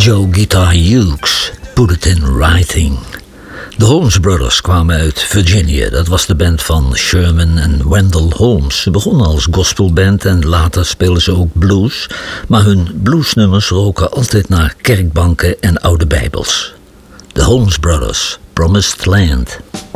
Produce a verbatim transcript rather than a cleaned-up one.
Joe Guitar Hughes, Put It in Writing. De Holmes Brothers kwamen uit Virginia. Dat was de band van Sherman en Wendell Holmes. Ze begonnen als gospelband en later speelden ze ook blues. Maar hun bluesnummers roken altijd naar kerkbanken en oude bijbels. De Holmes Brothers, Promised Land.